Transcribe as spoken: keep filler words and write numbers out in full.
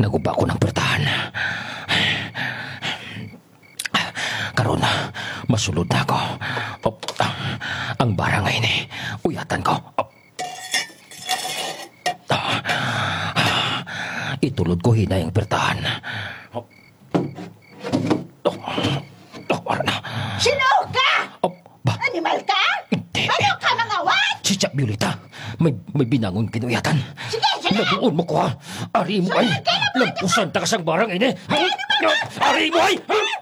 naguba ko ng pertahan. Karon, masulod na ako. Op, ah, ang barangay ni, uyatan ko. Op. Ah, ah, itulod ko hinay ang pertahan. Op. Oh, oh, para na. Sino ka? Op, ba? Animal ka? Hindi. Ano ka mga wat? Si Jack Violeta, may, may binangon kinuyatan. Sige, sige! Nabuon mo ko ha. Ari mo ay, lampusan ta kasang barangay ni. Ari mo ay!